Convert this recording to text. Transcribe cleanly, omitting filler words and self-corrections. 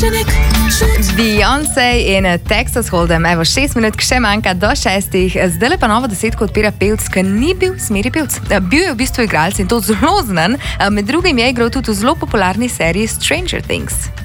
Beyoncé in Texas Hold'em, evo 6 minut, še manjka do 6. Zdaj pa novo desetko odpira pevc, ki ni bil smeri pevc. Bil je v bistvu igralec in to zelo znan. Med drugim je igral tudi v zelo popularni seriji Stranger Things.